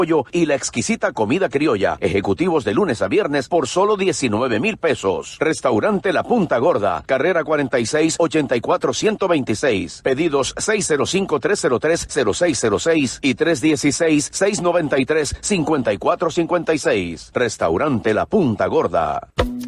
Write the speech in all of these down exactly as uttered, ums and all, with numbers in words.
pollo y la exquisita comida criolla. Ejecutivos de lunes a viernes por solo diecinueve mil pesos. Restaurante La Punta Gorda, carrera cuarenta y seis, ochenta y cuatro, ciento veintiséis. Pedidos seis cero cinco, tres cero tres, cero seis cero seis y tres uno seis, seis nueve tres, cinco cuatro cinco seis. Restaurante La Punta Gorda.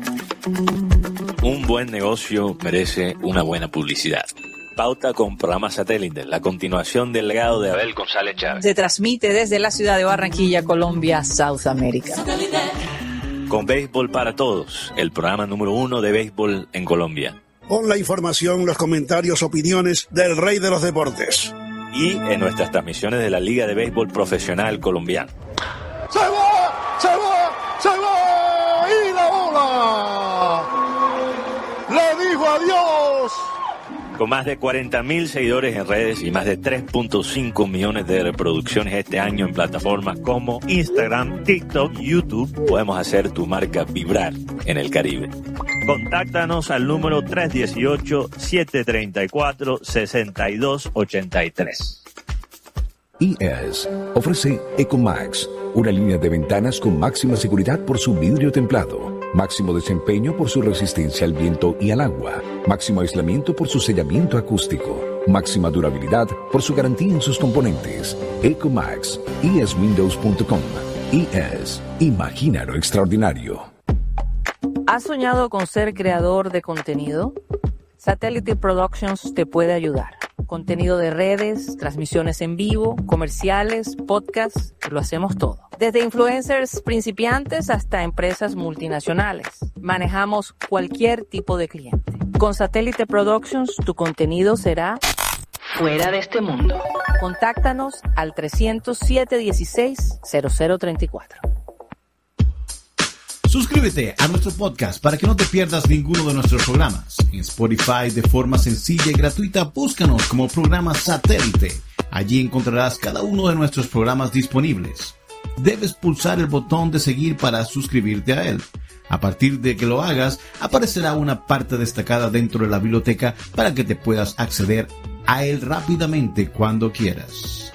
Un buen negocio merece una buena publicidad. Pauta con programa satélite, la continuación del legado de Abel González Chávez. Se transmite desde la ciudad de Barranquilla, Colombia, South America. Con Béisbol para Todos, el programa número uno de béisbol en Colombia. Con la información, los comentarios, opiniones del rey de los deportes. Y en nuestras transmisiones de la Liga de Béisbol Profesional Colombiana. ¡Se va! ¡Se va! ¡Se va! ¡Y la bola! ¡Le dijo adiós! Con más de cuarenta mil seguidores en redes y más de tres punto cinco millones de reproducciones este año en plataformas como Instagram, TikTok y YouTube, podemos hacer tu marca vibrar en el Caribe. Contáctanos al número tres uno ocho, siete tres cuatro, seis dos ocho tres. I E S ofrece Ecomax, una línea de ventanas con máxima seguridad por su vidrio templado, máximo desempeño por su resistencia al viento y al agua, máximo aislamiento por su sellamiento acústico, máxima durabilidad por su garantía en sus componentes. Ecomax, I E S windows punto com. I E S, imagina lo extraordinario. ¿Has soñado con ser creador de contenido? Satellite Productions te puede ayudar. Contenido de redes, transmisiones en vivo, comerciales, podcasts, lo hacemos todo. Desde influencers principiantes hasta empresas multinacionales. Manejamos cualquier tipo de cliente. Con Satellite Productions, tu contenido será fuera de este mundo. Contáctanos al trescientos siete dieciséis, cero cero treinta y cuatro. Suscríbete a nuestro podcast para que no te pierdas ninguno de nuestros programas. En Spotify, de forma sencilla y gratuita, búscanos como programa Satélite. Allí encontrarás cada uno de nuestros programas disponibles. Debes pulsar el botón de seguir para suscribirte a él. A partir de que lo hagas, aparecerá una parte destacada dentro de la biblioteca para que te puedas acceder a él rápidamente cuando quieras.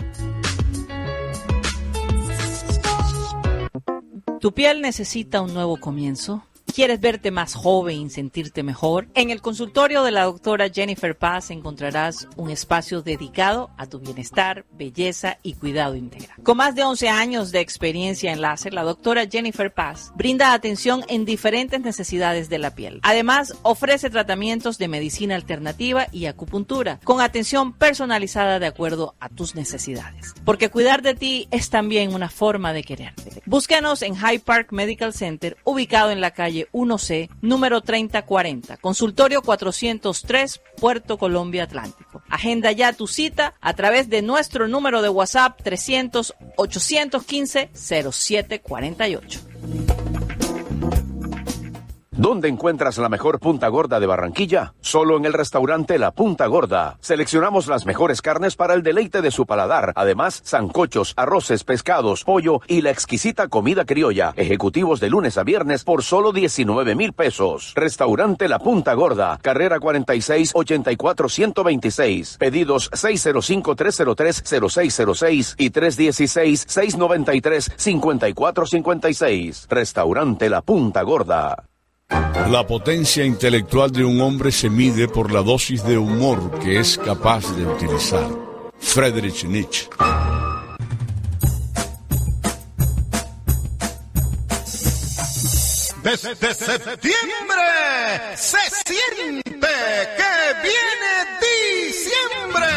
¿Tu piel necesita un nuevo comienzo? ¿Quieres verte más joven y sentirte mejor? En el consultorio de la doctora Jennifer Paz encontrarás un espacio dedicado a tu bienestar, belleza y cuidado integral. Con más de once años de experiencia en láser, la doctora Jennifer Paz brinda atención en diferentes necesidades de la piel. Además, ofrece tratamientos de medicina alternativa y acupuntura, con atención personalizada de acuerdo a tus necesidades. Porque cuidar de ti es también una forma de quererte. Búscanos en Hyde Park Medical Center, ubicado en la calle uno C, número treinta cuarenta, consultorio cuatrocientos tres, Puerto Colombia Atlántico. Agenda ya tu cita a través de nuestro número de WhatsApp trescientos, ochocientos quince, cero siete cuarenta y ocho. ¿Dónde encuentras la mejor punta gorda de Barranquilla? Solo en el restaurante La Punta Gorda. Seleccionamos las mejores carnes para el deleite de su paladar. Además, sancochos, arroces, pescados, pollo y la exquisita comida criolla. Ejecutivos de lunes a viernes por solo diecinueve mil pesos. Restaurante La Punta Gorda, carrera cuarenta y seis, ochenta y cuatro, ciento veintiséis. Pedidos seis cero cinco, tres cero tres, cero seis cero seis y tres uno seis, seis nueve tres, cinco cuatro cinco seis. Restaurante La Punta Gorda. La potencia intelectual de un hombre se mide por la dosis de humor que es capaz de utilizar. Friedrich Nietzsche. Desde septiembre se siente que viene diciembre.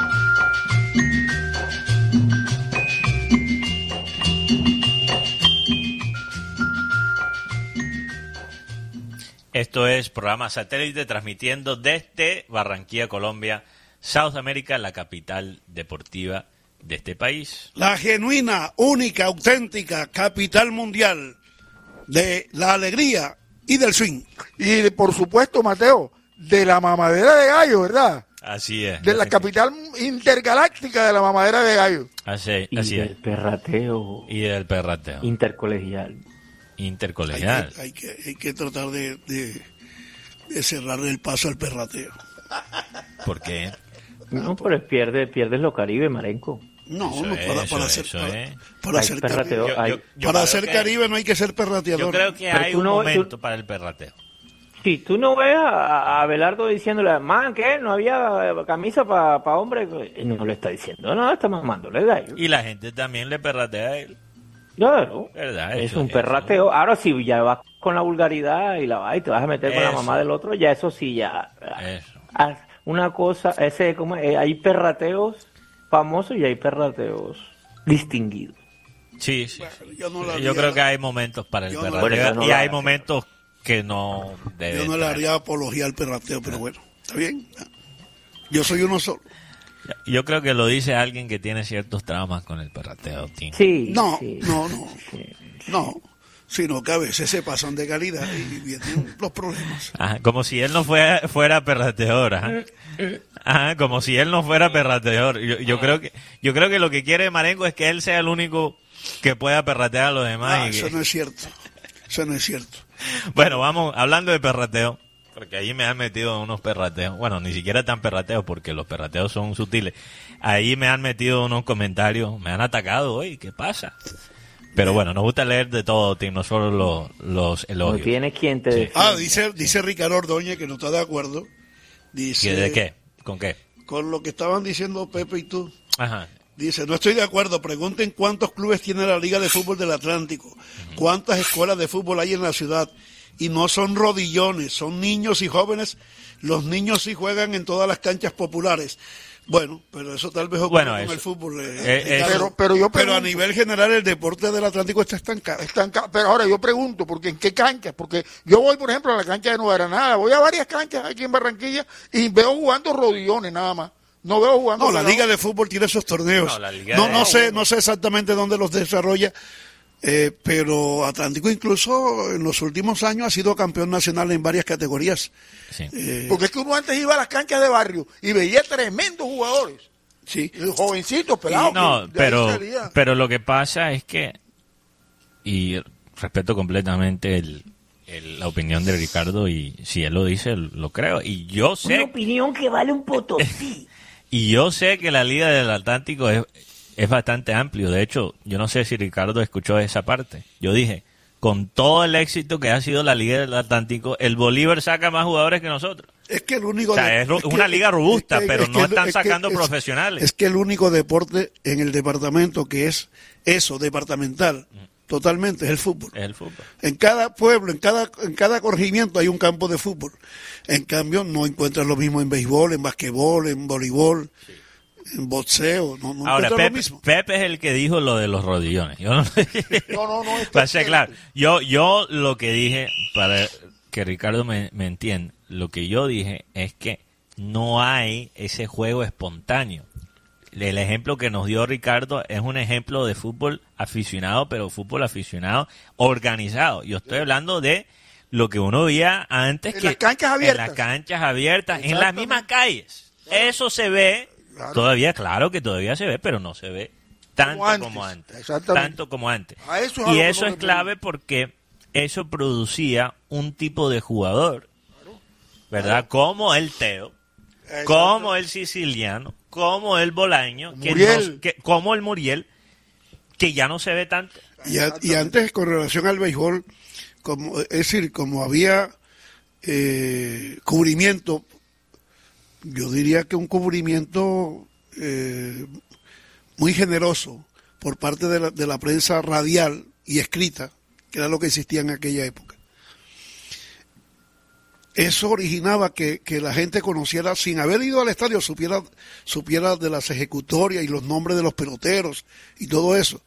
Esto es programa satélite transmitiendo desde Barranquilla, Colombia, South America, la capital deportiva de este país. La genuina, única, auténtica capital mundial de la alegría y del swing. Y por supuesto, Mateo, de la mamadera de gallo, ¿verdad? Así es. De la capital intergaláctica de la mamadera de gallo. Así, y así del es. perrateo. Y del perrateo. Intercolegial. Intercolegial. Hay que, hay que, hay que tratar de, de, de cerrarle el paso al perrateo. ¿Por qué? No, pero pierde, pierdes lo Caribe, Marenco. No, Eso no es, para, eso para es, hacer, eso para, es. para Hay hacer perrateo, Caribe, Yo- hay- yo- yo para creo hacer que- Caribe no hay que ser perrateador. Yo creo que Pero hay tú un no- momento tú- para el perrateo. Sí, tú no ves a, a Abelardo diciéndole, man, ¿qué? No había camisa para hombre. Y no le está diciendo, no, está mamándole gallo. Y la gente también le perratea a él. Claro, ¿Verdad? es Eso, un eso. perrateo. Ahora si ya vas con la vulgaridad y la vas y te vas a meter con la Eso. mamá del otro, ya eso sí, ya. Eso. Ah, una cosa, ese como eh, hay perrateos famosos y hay perrateos distinguidos. Sí, sí. Bueno, yo no le Yo haría- creo que hay momentos para el yo no le perrateo haría- y hay momentos que no deben. Yo no le estar. haría apología al perrateo, pero bueno, está bien. Yo soy uno solo. Yo creo que lo dice alguien que tiene ciertos traumas con el perrateo, Tim. Sí, No, sí. no, no, Sí. no, sino que a veces se pasan de calidad y vienen los problemas. Ajá, como si él no fuera, fuera perrateador, ajá. Ajá, como si él no fuera perrateador. Yo, yo creo que yo creo que lo que quiere Marengo es que él sea el único que pueda perratear a los demás. Ah, y que- eso no es cierto, eso no es cierto. Bueno, vamos, hablando de perrateo, porque ahí me han metido unos perrateos. Bueno, ni siquiera tan perrateos, porque los perrateos son sutiles. Ahí me han metido unos comentarios, me han atacado hoy, ¿qué pasa? Pero bueno, nos gusta leer de todo, Tim, no solo los, los No elogios. tiene quien te Sí. defienda. Ah, dice, dice Ricardo Ordóñez que no está de acuerdo. Dice, ¿Qué- ¿De qué? ¿Con qué? Con lo que estaban diciendo Pepe y tú. Ajá. Dice, no estoy de acuerdo. Pregunten cuántos clubes tiene la Liga de Fútbol del Atlántico. Cuántas escuelas de fútbol hay en la ciudad. Y no son rodillones, son niños y jóvenes. Los niños sí juegan en todas las canchas populares. Bueno, pero eso tal vez ocurre Bueno, con eso- el fútbol. eh, eh, Ricardo. Pero, pero yo Pero a pregunto, nivel general el deporte del Atlántico está estancado. están ca- pero ahora yo pregunto, porque ¿en qué canchas? Porque yo voy, por ejemplo, a la cancha de Nueva Granada, voy a varias canchas aquí en Barranquilla y veo jugando rodillones nada más. No veo jugando. No, la pelado. Liga de Fútbol tiene esos torneos. No, la Liga No, de- no sé, no sé exactamente dónde los desarrolla, eh, pero Atlántico incluso en los últimos años ha sido campeón nacional en varias categorías. Sí. Eh, Porque es que uno antes iba a las canchas de barrio y veía tremendos jugadores. sí. Jovencitos, pelados. No, que de ahí pero, salía. pero lo que pasa es que, y respeto completamente el, el- la opinión de Ricardo, y si él lo dice, lo creo. Y yo Una sé, opinión que vale un potosí. y yo sé que la Liga del Atlántico es, es bastante amplio. De hecho, yo no sé si Ricardo escuchó esa parte. Yo dije, con todo el éxito que ha sido la Liga del Atlántico, el Bolívar saca más jugadores que nosotros. Es que el único O sea, de- es ro- que- una liga robusta, es que- pero es no que- están es que- sacando es- profesionales. Es que el único deporte en el departamento que es eso, departamental, totalmente, es el fútbol. Es el fútbol. En cada pueblo, en cada, en cada corregimiento hay un campo de fútbol. En cambio, no encuentras lo mismo en béisbol, en basquetbol, en voleibol, en boxeo. No, no Ahora, encuentras lo Pepe, mismo. Pepe es el que dijo lo de los rodillones. Yo no, No, no, no, es que- Para ser claro, yo, yo lo que dije, para que Ricardo me, me entienda, lo que yo dije es que no hay ese juego espontáneo. El ejemplo que nos dio Ricardo es un ejemplo de fútbol aficionado, pero fútbol aficionado organizado. Yo estoy hablando de lo que uno veía antes En que las canchas abiertas. en las canchas abiertas, en las Exactamente. mismas calles. Eso se ve Claro. todavía, claro que todavía se ve, pero no se ve tanto antes. como antes. Exactamente. Tanto como antes. A eso es a Y lo que eso no es le clave porque eso producía un tipo de jugador, ¿verdad? Como el Teo, como el siciliano, como el Bolaño, que Muriel. no- que- como el Muriel, que ya no se ve tanto. Y, a- y antes, con relación al béisbol, como, es decir, como había eh, cubrimiento, yo diría que un cubrimiento eh, muy generoso por parte de la, de la prensa radial y escrita, que era lo que existía en aquella época. Eso originaba que, que la gente conociera, sin haber ido al estadio, supiera, supiera de las ejecutorias y los nombres de los peloteros y todo eso.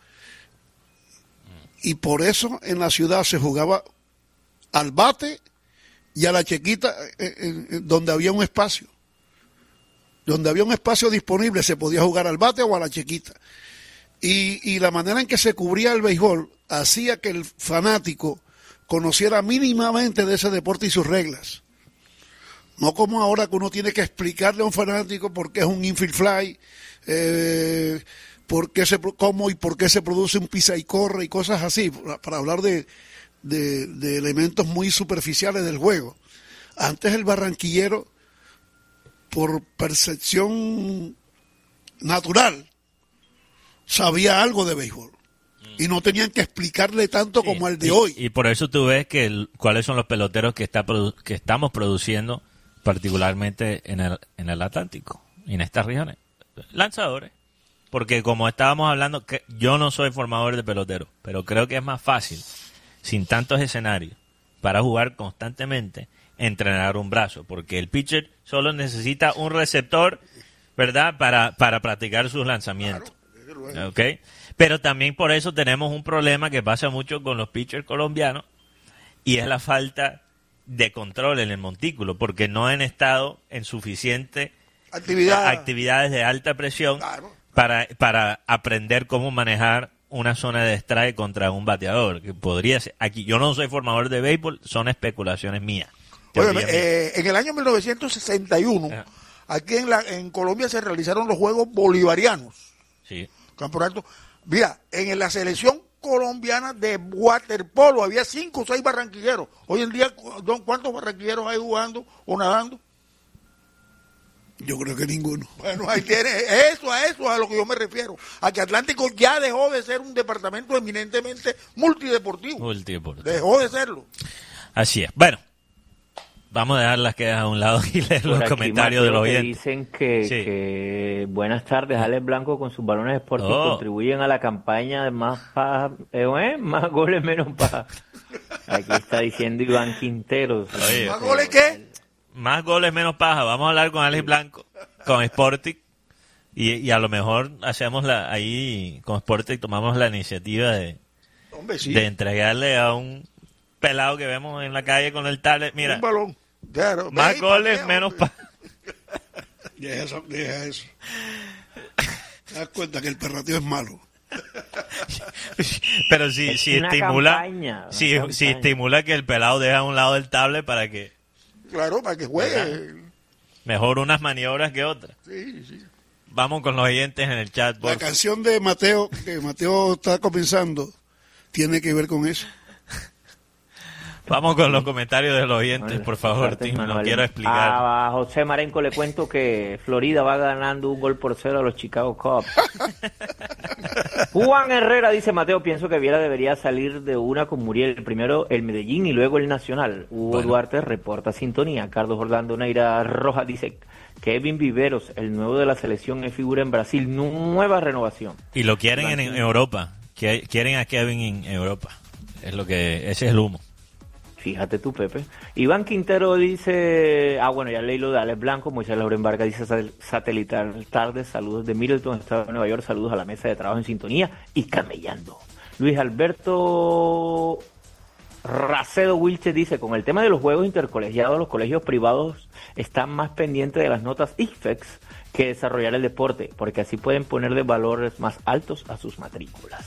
Y por eso en la ciudad se jugaba al bate y a la chequita, eh, eh, eh, donde había un espacio. Donde había un espacio disponible se podía jugar al bate o a la chequita. Y, y la manera en que se cubría el béisbol hacía que el fanático conociera mínimamente de ese deporte y sus reglas. No como ahora que uno tiene que explicarle a un fanático por qué es un infield fly, eh, por qué se, cómo y por qué se produce un pisa y corre y cosas así, para hablar de, de, de elementos muy superficiales del juego. Antes el barranquillero, por percepción natural, sabía algo de béisbol. Y no tenían que explicarle tanto sí, como el de y, hoy. Y por eso tú ves que el, cuáles son los peloteros que está produ- que estamos produciendo, particularmente en el, en el Atlántico, en estas regiones. Lanzadores. Porque como estábamos hablando, que yo no soy formador de peloteros, pero creo que es más fácil, sin tantos escenarios, para jugar constantemente, entrenar un brazo. Porque el pitcher solo necesita un receptor, ¿verdad?, para, para practicar sus lanzamientos. Claro, ¿ok? Pero también por eso tenemos un problema que pasa mucho con los pitchers colombianos, y es la falta de control en el montículo, porque no han estado en suficiente Actividad. actividades de alta presión Claro. para, para aprender cómo manejar una zona de strike contra un bateador, que podría ser. Aquí yo no soy formador de béisbol, son especulaciones mías. Oye, eh, en el año mil novecientos sesenta y uno, Ajá. aquí en, la, en Colombia se realizaron los Juegos Bolivarianos. Sí. Campeonato. Mira, en la selección colombiana de waterpolo había cinco o seis barranquilleros. Hoy en día, ¿cuántos barranquilleros hay jugando o nadando? Yo creo que ninguno. Bueno, ahí tiene, eso a eso a lo que yo me refiero, a que Atlántico ya dejó de ser un departamento eminentemente multideportivo. Multideportivo. Dejó de serlo. Así es. Bueno, vamos a dejar las quejas a un lado y leer Por los aquí, comentarios Mateo, de los que oyentes. dicen que, Sí. que buenas tardes, Alex Blanco con sus balones Sporting Oh. contribuyen a la campaña de más paja, eh, ¿eh? más goles menos paja. Aquí está diciendo Iván Quinteros. Oye. ¿Más goles qué? Más goles, menos paja. Vamos a hablar con Alex Blanco, con Sporting, y, y a lo mejor hacemos la ahí con Sporting tomamos la iniciativa de, Hombre, sí. de entregarle a un pelado que vemos en la calle con el tablet. Mira, Un balón. Claro. más Ve, goles, patea, menos hombre. paja. Deja eso, deja eso. Te das cuenta que el perrateo es malo. Pero si, Es si una estimula, campaña, una si, campaña. si estimula que el pelado deja a un lado del tablet para que Claro, para que juegue. mejor unas maniobras que otras. Sí, sí. Vamos con los oyentes en el chat. La por- canción de Mateo, que Mateo está comenzando, tiene que ver con eso. Vamos con los comentarios de los oyentes, por favor, Suerte, Tim, no Manuel. quiero explicar. A José Marenco le cuento que Florida va ganando un gol por cero a los Chicago Cubs. Juan Herrera dice, Mateo, pienso que Viera debería salir de una con Muriel, primero el Medellín y luego el Nacional. Hugo Bueno. Duarte reporta sintonía. Carlos Orlando Neira Rojas dice, Kevin Viveros, el nuevo de la selección, es figura en Brasil, nueva renovación. Y lo quieren en, en Europa, que- quieren a Kevin en Europa. Es lo que, ese es el humo. Fíjate tú, Pepe. Iván Quintero dice, ah, bueno, ya leí lo de Alex Blanco. Moisés Lauren Vargas dice, sat- satelital tarde, saludos de Middleton, Estado de Nueva York, saludos a la mesa de trabajo en sintonía y camellando. Luis Alberto Racedo Wilches dice, con el tema de los juegos intercolegiados, los colegios privados están más pendientes de las notas I F E X que desarrollar el deporte, porque así pueden ponerle valores más altos a sus matrículas.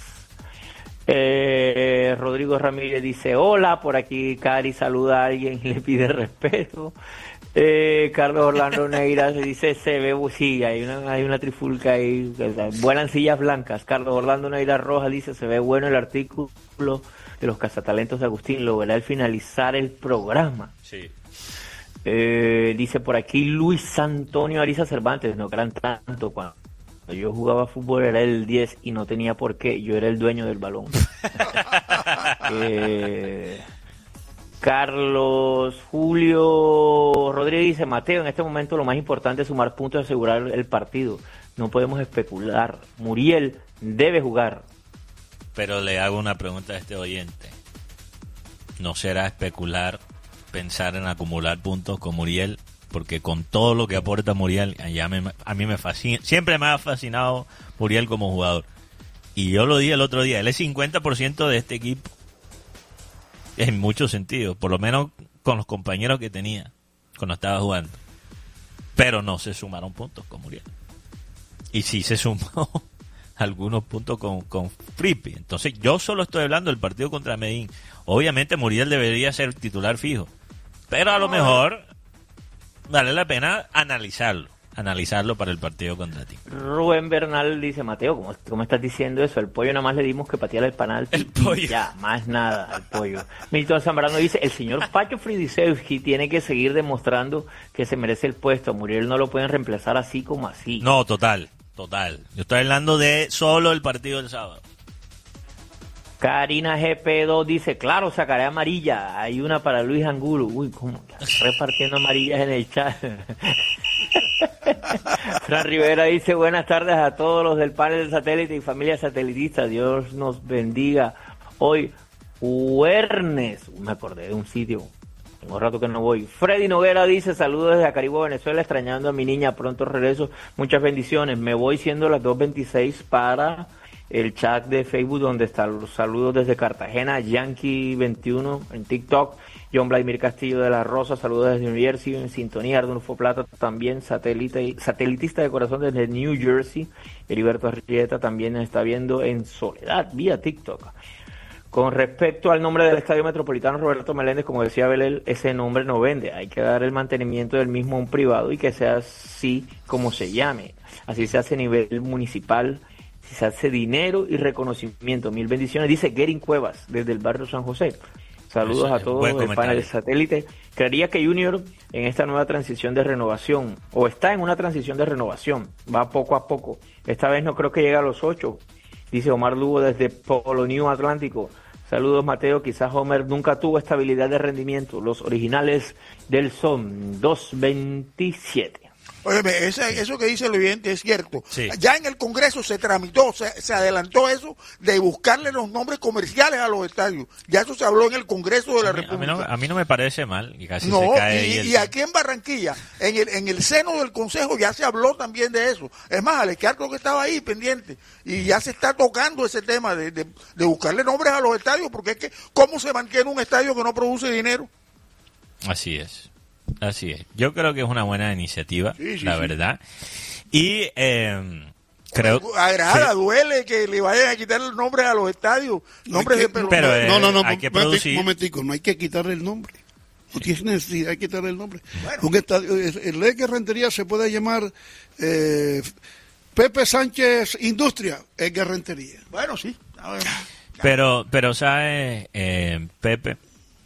Eh, Rodrigo Ramírez dice, hola, por aquí Cari saluda a alguien y le pide respeto. Eh, Carlos Orlando Neira dice, se ve, sí, hay una, hay una trifulca ahí, vuelan sillas blancas. Carlos Orlando Neira Rojas dice, se ve bueno el artículo de los cazatalentos de Agustín, lo verá al finalizar el programa. Sí. Eh, dice por aquí Luis Antonio Ariza Cervantes, no crean tanto, cuando yo jugaba fútbol era el diez y no tenía por qué, yo era el dueño del balón. eh, Carlos Julio Rodríguez dice, Mateo, en este momento lo más importante es sumar puntos y asegurar el partido, no podemos especular, Muriel debe jugar. Pero le hago una pregunta a este oyente. ¿No será especular pensar en acumular puntos con Muriel? Porque con todo lo que aporta Muriel, allá me, a mí me fascina, siempre me ha fascinado Muriel como jugador. Y yo lo dije el otro día, él es cincuenta por ciento de este equipo. En muchos sentidos, por lo menos con los compañeros que tenía cuando estaba jugando. Pero no se sumaron puntos con Muriel. Y sí se sumó algunos puntos con, con Fripi. Entonces yo solo estoy hablando del partido contra Medellín. Obviamente Muriel debería ser titular fijo. Pero a lo mejor vale la pena analizarlo. Analizarlo para el partido contra ti. Rubén Bernal dice, Mateo, ¿cómo, ¿cómo estás diciendo eso? El pollo nada más le dimos que pateara el penalti. El pollo. Y ya, más nada, el pollo. Milton Zambrano dice, el señor Pacho Fridisevski tiene que seguir demostrando que se merece el puesto. A Muriel no lo pueden reemplazar así como así. No, total. total. Yo estoy hablando de solo el partido del sábado. Karina G P dos dice, claro, sacaré amarilla. Hay una para Luis Angulo. Uy, ¿cómo? Repartiendo amarillas en el chat. Fran Rivera dice, buenas tardes a todos los del panel de satélite y familia satelitista. Dios nos bendiga. Hoy, Huernes. Me acordé de un sitio. Tengo rato que no voy. Freddy Noguera dice, saludos desde Acarigua, Venezuela, extrañando a mi niña. Pronto regreso. Muchas bendiciones. Me voy siendo las dos veintiséis para el chat de Facebook donde están los saludos desde Cartagena, Yankee veintiuno en TikTok, John Vladimir Castillo de la Rosa, saludos desde New Jersey, en sintonía, Arnulfo Plata también, satélite, satelitista de corazón desde New Jersey, Heriberto Arrieta también está viendo en Soledad, vía TikTok. Con respecto al nombre del Estadio Metropolitano Roberto Meléndez, como decía Belén, ese nombre no vende, hay que dar el mantenimiento del mismo a un privado y que sea así como se llame, así se hace a nivel municipal, si se hace dinero y reconocimiento. Mil bendiciones, dice Gerin Cuevas, desde el barrio San José. Saludos Eso, a todos el panel de satélite. Creería que Junior en esta nueva transición de renovación, o está en una transición de renovación, va poco a poco. Esta vez no creo que llegue a los ocho, dice Omar Lugo desde Polo New Atlántico. Saludos, Mateo. Quizás Homer nunca tuvo estabilidad de rendimiento. Los originales del son dos veintisiete. Oye, ese, eso que dice el oyente es cierto. Sí. Ya en el Congreso se tramitó, se, se adelantó eso de buscarle los nombres comerciales a los estadios. Ya eso se habló en el Congreso de la a mí, República. A mí, no, a mí no me parece mal. Y casi no, se cae y, ahí el... y aquí en Barranquilla, en el, en el seno del Consejo ya se habló también de eso. Es más, Alecar creo que estaba ahí pendiente. Y ya se está tocando ese tema de, de, de buscarle nombres a los estadios, porque es que, ¿cómo se mantiene un estadio que no produce dinero? Así es. Así es. Yo creo que es una buena iniciativa, sí, sí, la sí. verdad. Y eh, creo... Agrada, sí. duele que le vayan a quitar el nombre a los estadios. Nombres que, de pero, pero eh, no, no, no, hay que momentico, producir... momentico, no hay que quitarle el nombre. No tiene necesidad de quitarle el nombre. Bueno. Un estadio, el ley de Rentería se puede llamar eh, Pepe Sánchez Industria, es Rentería. Bueno, sí. Ver, pero, pero, ¿sabes, eh, Pepe?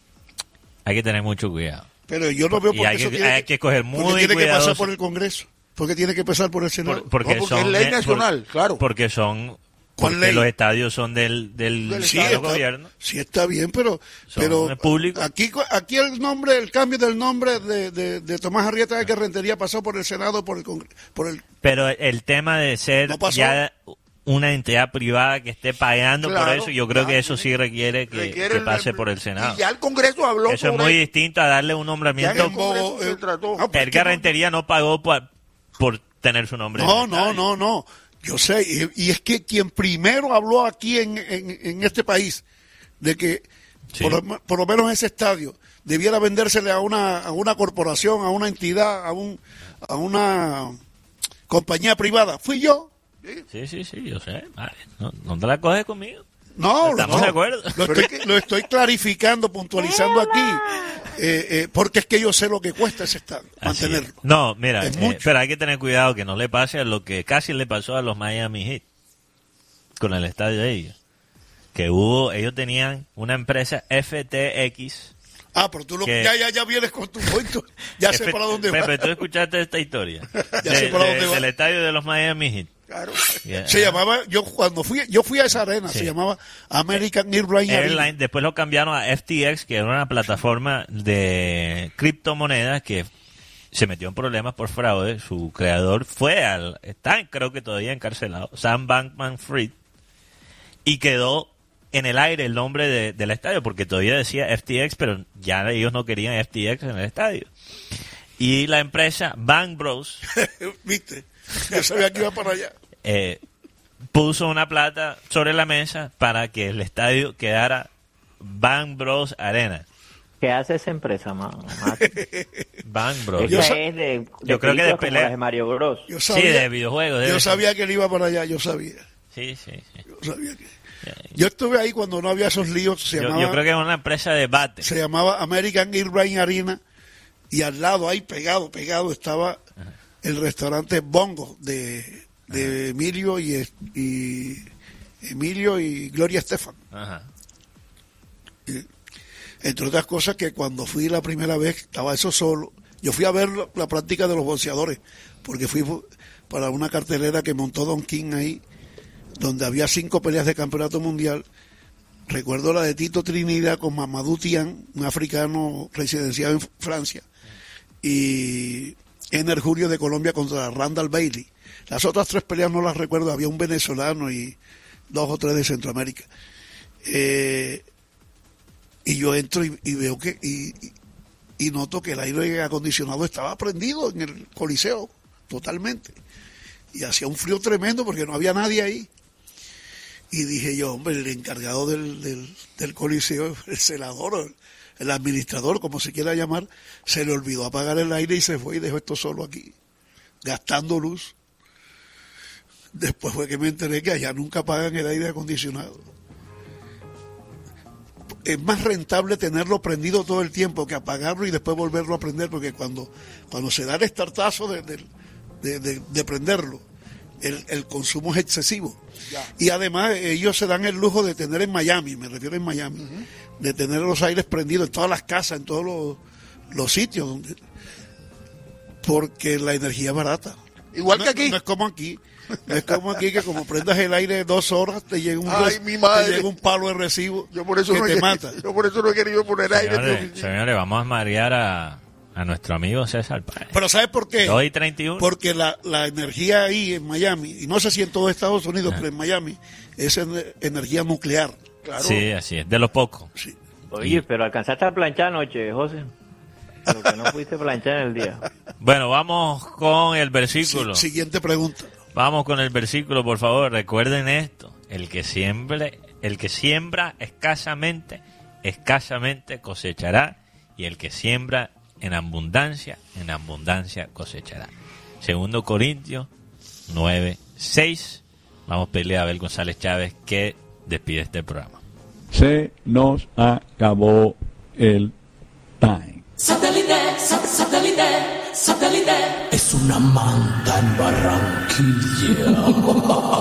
Hay que tener mucho cuidado. Pero yo no veo por qué hay eso que, tiene, hay que coger muy porque tiene cuidadoso. que pasar por el Congreso, porque tiene que pasar por el Senado. Por, porque, no, porque son, es ley eh, nacional, por, claro. Porque son... ¿Cuál Porque ley? los estadios son del, del, del sí, Estado está, gobierno. Sí, está bien, pero, Son pero públicos. aquí aquí el nombre, el cambio del nombre de, de, de Tomás Arrieta de que Rentería pasó por el Senado, por el Congreso, por el... Pero el tema de ser ¿No pasó? ya una entidad privada que esté pagando Claro, por eso, yo creo claro, que eso sí requiere que, requiere que el- pase por el Senado. Y ya el Congreso habló Eso es sobre muy distinto a darle un ya en nombramiento. el Congreso se eh, trató. ah, pues, Edgar Rentería no pagó por, por tener su nombre. No, en el no, estadio. no, no. Yo sé, y, y es que quien primero habló aquí en, en, en este país de que Sí. por, lo- por lo menos ese estadio debiera vendérsele a una, a una corporación, a una entidad, a un a una compañía privada, fui yo. Sí, sí, sí, yo sé. Vale, no, no te la coges conmigo. No, Estamos no, de acuerdo. Lo estoy, lo estoy clarificando, puntualizando aquí, eh, eh, porque es que yo sé lo que cuesta ese estadio, Así mantenerlo. es. No, mira, Es eh, mucho. pero hay que tener cuidado que no le pase a lo que casi le pasó a los Miami Heat con el estadio de ellos. Que hubo, ellos tenían una empresa F T X. Ah, pero tú lo, que- ya, ya, ya vienes con tu cuento, ya sé F- para dónde Pepe, vas. ¿tú escuchaste esta historia? Ya De- sé para de- dónde va. del estadio de los Miami Heat. Claro. Yeah. Se llamaba, yo cuando fui, yo fui a esa arena, Sí. se llamaba American Airlines Airline, Arena. después lo cambiaron a F T X, que era una plataforma de criptomonedas que se metió en problemas por fraude. Su creador fue al, está creo que todavía encarcelado, Sam Bankman-Fried, y quedó en el aire el nombre de- del estadio, porque todavía decía F T X, pero ya ellos no querían F T X en el estadio. Y la empresa Bank Bros Viste, yo sabía que iba para allá. eh, puso una plata sobre la mesa para que el estadio quedara Bank Bros Arena. ¿Qué hace esa empresa, ma- Mati? Bank Bros. Esa Yo sa- es de, de yo creo que de películas como pelea. las de Mario Bros. Yo Sí, sabía, de videojuegos. debe yo ser. sabía que él iba para allá, yo sabía. Sí, sí, sí. Yo sabía que. Yo estuve ahí cuando no había esos líos, se Yo, llamaba, yo creo que es una empresa de bate. se llamaba American Airlines Arena, y al lado, ahí pegado, pegado, estaba el restaurante Bongo de, de Emilio y, y Emilio y Gloria Estefan. Ajá. Entre otras cosas que cuando fui la primera vez estaba eso solo, Yo fui a ver la práctica de los boxeadores, porque fui para una cartelera que montó Don King ahí, donde había cinco peleas de campeonato mundial. Recuerdo la de Tito Trinidad con Mamadou Tian, un africano residenciado en Francia, y Ener Julio de Colombia contra Randall Bailey. Las otras tres peleas no las recuerdo, había un venezolano y dos o tres de Centroamérica. Eh, y yo entro y, y veo que y, y noto que el aire acondicionado estaba prendido en el coliseo totalmente, y hacía un frío tremendo porque no había nadie ahí. Y dije yo, hombre, el encargado del, del, del coliseo, el celador, el, el administrador, como se quiera llamar, se le olvidó apagar el aire y se fue y dejó esto solo aquí, gastando luz. Después fue que me enteré que allá nunca apagan el aire acondicionado. Es más rentable tenerlo prendido todo el tiempo que apagarlo y después volverlo a prender, porque cuando, cuando se da el estartazo de, de, de, de, de prenderlo, el, el consumo es excesivo. Ya. Y además ellos se dan el lujo de tener en Miami, me refiero en Miami, uh-huh. de tener los aires prendidos en todas las casas, en todos los, los sitios, donde, porque la energía es barata. Igual no, que aquí. No es como aquí. No es como aquí, que como prendas el aire dos horas, te llega un, Ay, mi madre. Te llega un palo de recibo yo por eso que no te he, mata. Yo por eso no he querido poner aire. Señores, señores, vamos a marear a, a nuestro amigo César Páez. Pero ¿sabes por qué? dos y treinta y uno. Porque la, la energía ahí en Miami, y no sé si en todo Estados Unidos, ah. pero en Miami, es en, energía nuclear. Claro. Sí, así es, de los pocos. Sí. Oye, pero alcanzaste a planchar anoche, José. Lo que no pudiste planchar en el día. Bueno, vamos con el versículo. Sí, siguiente pregunta. Vamos con el versículo, por favor. Recuerden esto: el que siembre, el que siembra escasamente, escasamente cosechará, y el que siembra en abundancia, en abundancia cosechará. Segundo Corintios nueve, seis. Vamos a pedirle a Abel González Chávez que despide este programa. Se nos acabó el time. Satélite, satélite, satélite. Es una manda en Barranquilla.